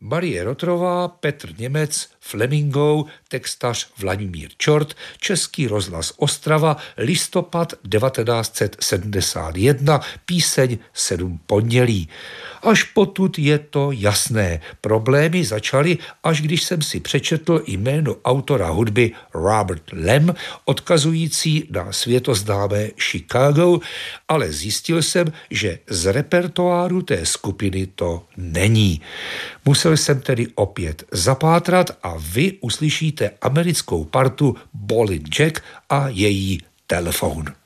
Marie Rotrová, Petr Němec, Flemingou, textař Vladimír Čort, Český rozhlas Ostrava, listopad 1971, píseň 7 pondělí. Až potud je to jasné. Problémy začaly, až když jsem si přečetl jméno autora hudby Robert Lem, odkazující na světoznámé Chicago, ale zjistil jsem, že z repertoáru té skupiny to není. Musel jsem tedy opět zapátrat a vy uslyšíte americkou partu Ballin' Jack a její Telefon.